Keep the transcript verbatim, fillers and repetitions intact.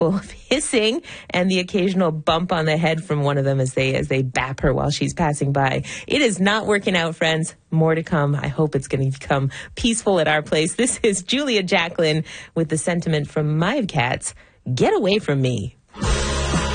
of hissing and the occasional bump on the head from one of them as they as they bap her while she's passing by. It is not working out, friends. More to come. I hope it's going to become peaceful at our place. This is Julia Jacklin with the sentiment from my cats. Get away from me.